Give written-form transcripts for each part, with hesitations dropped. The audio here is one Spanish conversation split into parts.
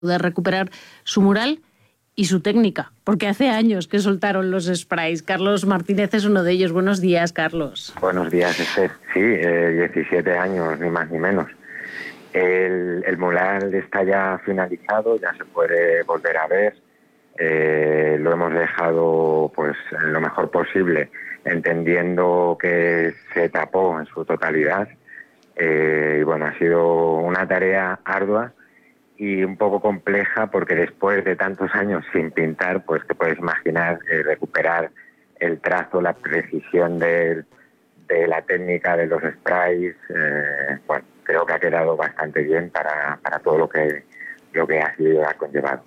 de recuperar su mural y su técnica, porque hace años que soltaron los sprays. Carlos Martínez es uno de ellos. Buenos días, Carlos. Buenos días, Esther. Sí, 17 años, ni más ni menos. El mural está ya finalizado, ya se puede volver a ver. Lo hemos dejado pues lo mejor posible, entendiendo que se tapó en su totalidad. Y bueno, ha sido una tarea ardua y un poco compleja, porque después de tantos años sin pintar, pues te puedes imaginar recuperar el trazo, la precisión de la técnica de los sprays. Bueno, creo que ha quedado bastante bien para todo lo que ha sido y ha conllevado.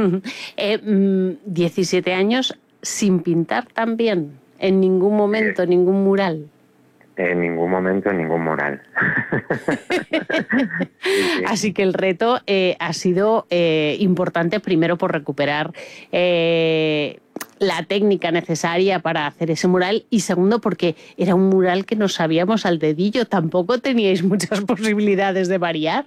17 años sin pintar también, en ningún momento, ningún mural. En ningún momento, en ningún mural. Sí. Así que el reto ha sido importante, primero por recuperar la técnica necesaria para hacer ese mural, y segundo porque era un mural que no sabíamos al dedillo. Tampoco teníais muchas posibilidades de variar.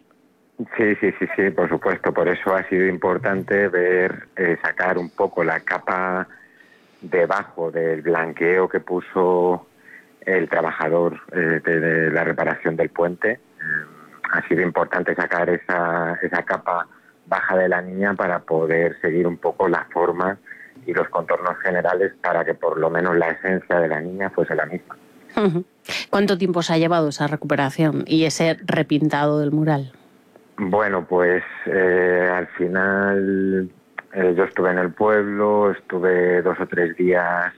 Sí, por supuesto. Por eso ha sido importante sacar un poco la capa debajo del blanqueo que puso el trabajador de la reparación del puente. Ha sido importante sacar esa capa baja de la niña para poder seguir un poco la forma y los contornos generales, para que por lo menos la esencia de la niña fuese la misma. ¿Cuánto tiempo se ha llevado esa recuperación y ese repintado del mural? Bueno, pues al final yo estuve en el pueblo, estuve 2 o 3 días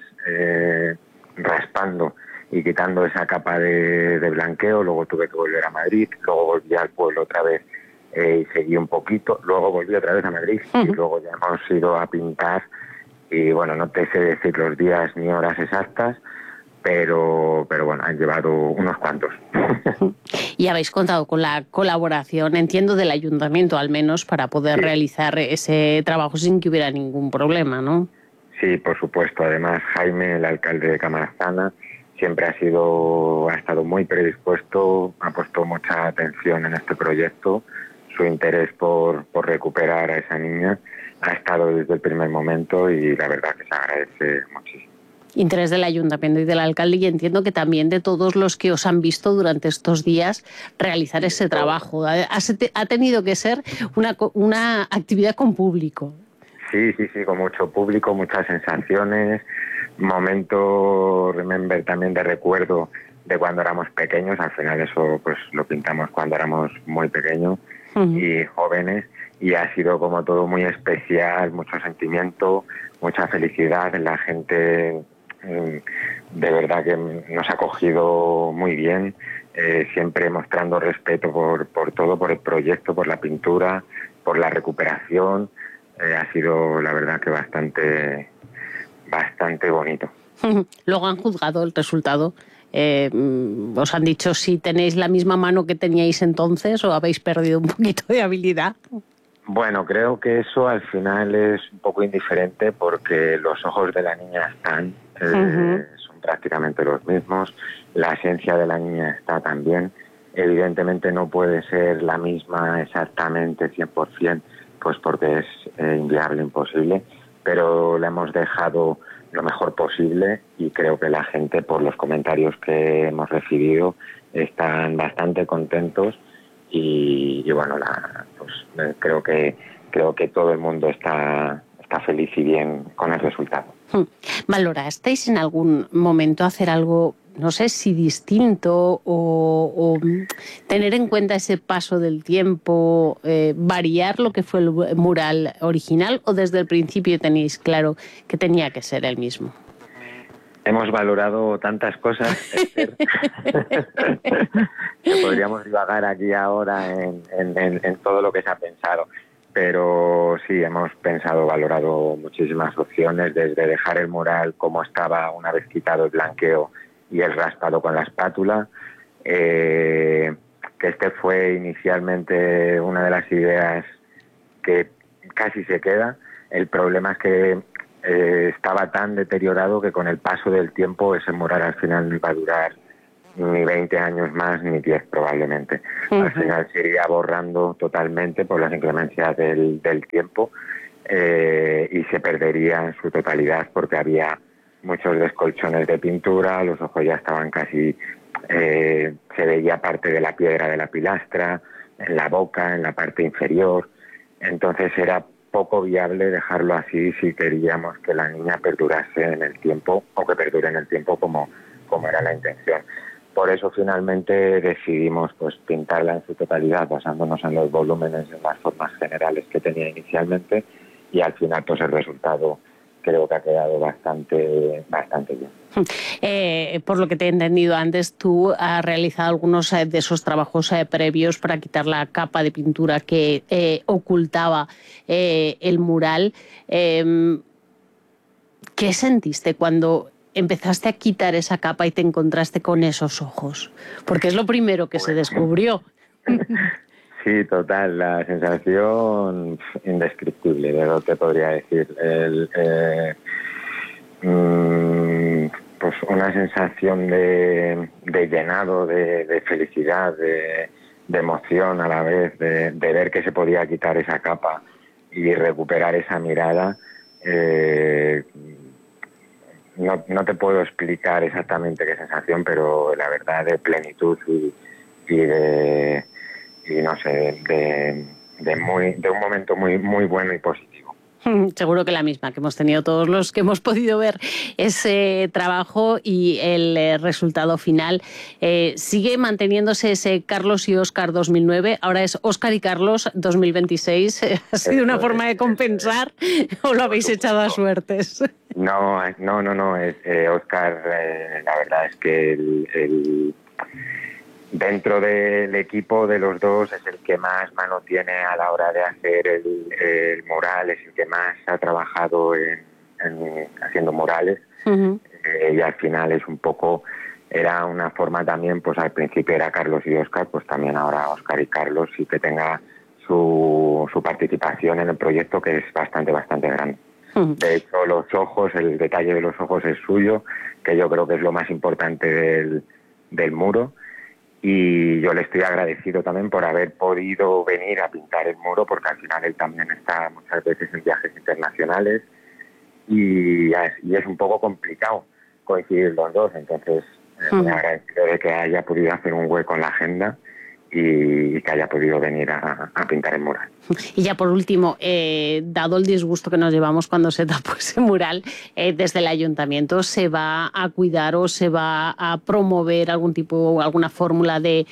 raspando y quitando esa capa de blanqueo. Luego tuve que volver a Madrid, luego volví al pueblo otra vez y seguí un poquito, luego volví otra vez a Madrid y luego ya hemos ido a pintar. Y bueno, no te sé decir los días ni horas exactas, pero bueno, han llevado unos cuantos. Y habéis contado con la colaboración, entiendo, del ayuntamiento al menos, para poder realizar ese trabajo sin que hubiera ningún problema, ¿no? Sí, por supuesto. Además, Jaime, el alcalde de Camarasana, siempre ha estado muy predispuesto, ha puesto mucha atención en este proyecto. Su interés por recuperar a esa niña ha estado desde el primer momento, y la verdad que se agradece muchísimo. Interés del ayuntamiento y del alcalde, y entiendo que también de todos los que os han visto durante estos días realizar ese trabajo. Ha tenido que ser una actividad con público. Sí, con mucho público, muchas sensaciones, momentos, remember, también de recuerdo de cuando éramos pequeños. Al final eso pues lo pintamos cuando éramos muy pequeños y jóvenes, y ha sido como todo muy especial, mucho sentimiento, mucha felicidad. La gente de verdad que nos ha acogido muy bien, siempre mostrando respeto por todo, por el proyecto, por la pintura, por la recuperación. Ha sido la verdad que bastante bonito. Luego han juzgado el resultado. ¿Os han dicho si tenéis la misma mano que teníais entonces o habéis perdido un poquito de habilidad? Bueno, creo que eso al final es un poco indiferente, porque los ojos de la niña están, son prácticamente los mismos, la esencia de la niña está también. Evidentemente no puede ser la misma exactamente 100%, pues porque es inviable, imposible, pero la hemos dejado lo mejor posible, y creo que la gente, por los comentarios que hemos recibido, están bastante contentos. Y bueno, pues creo que todo el mundo está feliz y bien con el resultado. ¿Valorasteis en algún momento hacer algo, no sé si distinto, o tener en cuenta ese paso del tiempo, variar lo que fue el mural original, o desde el principio tenéis claro que tenía que ser el mismo? Hemos valorado tantas cosas, Esther, que podríamos divagar aquí ahora en todo lo que se ha pensado. Pero sí, hemos valorado muchísimas opciones, desde dejar el mural como estaba una vez quitado el blanqueo y el raspado con la espátula, que este fue inicialmente una de las ideas que casi se queda. El problema es que estaba tan deteriorado que con el paso del tiempo ese mural al final no iba a durar ni 20 años más, ni 10 probablemente. Al final se iría borrando totalmente por las inclemencias del tiempo, y se perdería en su totalidad porque había muchos descolchones de pintura, los ojos ya estaban casi, se veía parte de la piedra de la pilastra, en la boca, en la parte inferior. Entonces era poco viable dejarlo así si queríamos que la niña perdurase en el tiempo, o que perdure en el tiempo como era la intención. Por eso finalmente decidimos pues pintarla en su totalidad, basándonos en los volúmenes y en las formas generales que tenía inicialmente, y al final pues el resultado creo que ha quedado bastante bien. Por lo que te he entendido antes, tú has realizado algunos de esos trabajos previos para quitar la capa de pintura que ocultaba el mural. ¿Qué sentiste cuando empezaste a quitar esa capa y te encontraste con esos ojos? Porque es lo primero que se descubrió. Sí, total, la sensación indescriptible, de lo que podría decir. Pues una sensación de llenado, de felicidad, de emoción a la vez, de ver que se podía quitar esa capa y recuperar esa mirada. No te puedo explicar exactamente qué sensación, pero la verdad de plenitud y no sé, de un momento muy bueno y positivo. Seguro que la misma que hemos tenido todos los que hemos podido ver ese trabajo, y el resultado final. Sigue manteniéndose ese Carlos y Óscar 2009, ahora es Óscar y Carlos 2026. ¿Ha sido una forma de compensar o lo habéis echado a suertes? No, es Óscar, la verdad es que dentro del equipo de los dos es el que más mano tiene a la hora de hacer el mural, es el que más ha trabajado en haciendo murales. Y al final es un poco, era una forma también, pues al principio era Carlos y Óscar, pues también ahora Óscar y Carlos, y que tenga su participación en el proyecto, que es bastante grande. De hecho, los ojos, el detalle de los ojos es suyo, que yo creo que es lo más importante del muro. Y yo le estoy agradecido también por haber podido venir a pintar el muro, porque al final él también está muchas veces en viajes internacionales y es un poco complicado coincidir los dos. Entonces, me agradecido de que haya podido hacer un hueco en la agenda y que haya podido venir a pintar el mural. Y ya por último, dado el disgusto que nos llevamos cuando se tapó ese mural, desde el ayuntamiento, ¿se va a cuidar o se va a promover alguna fórmula de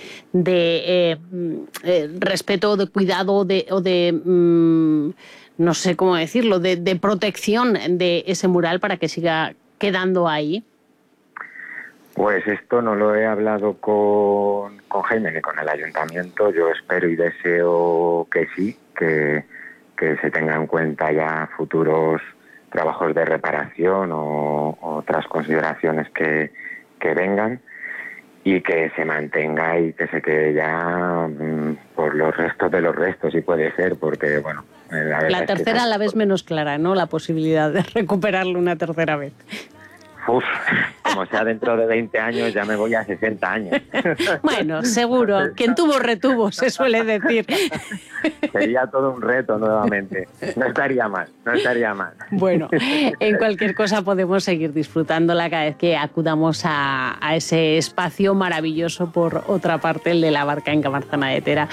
respeto, de cuidado o de no sé cómo decirlo, de protección de ese mural para que siga quedando ahí? Pues esto no lo he hablado con Jaime ni con el ayuntamiento. Yo espero y deseo que sí, que se tengan en cuenta ya futuros trabajos de reparación o otras consideraciones que vengan, y que se mantenga y que se quede ya por los restos de los restos, si puede ser, porque bueno... La tercera la ves menos clara, ¿no? La posibilidad de recuperarlo una tercera vez. Uf, como sea dentro de 20 años, ya me voy a 60 años. Bueno, seguro. Quien tuvo, retuvo, se suele decir. Sería todo un reto nuevamente. No estaría mal. Bueno, en cualquier cosa podemos seguir disfrutándola cada vez que acudamos a ese espacio maravilloso, por otra parte, el de la Barca en Camarzana de Tera.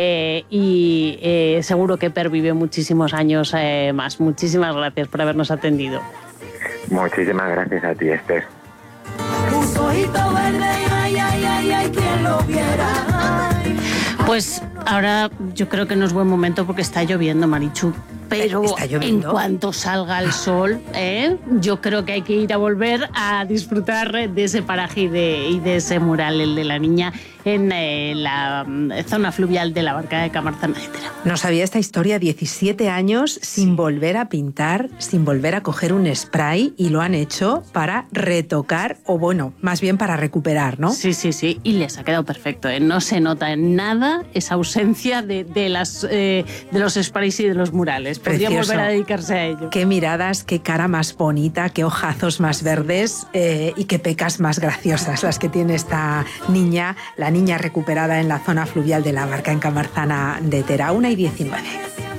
Y seguro que pervive muchísimos años más. Muchísimas gracias por habernos atendido. Muchísimas gracias a ti, Esther. Un ojito verde, ay, ay, ay, ay, quien lo viera. Pues ahora yo creo que no es buen momento porque está lloviendo, Marichu. Pero en cuanto salga el sol, yo creo que hay que ir a volver a disfrutar de ese paraje y de ese mural, el de la niña, en la zona fluvial de la Barca de Camarzana de Tera. No sabía esta historia, 17 años sin volver a pintar, sin volver a coger un spray, y lo han hecho para retocar, o bueno, más bien para recuperar, ¿no? Sí, y les ha quedado perfecto, no se nota en nada esa ausencia de los sprays y de los murales. podría Precioso. volver a dedicarse a ello. Qué miradas, qué cara más bonita, qué ojazos más verdes y qué pecas más graciosas las que tiene esta niña, la niña recuperada en la zona fluvial de la Barca en Camarzana de Tera, 1:19.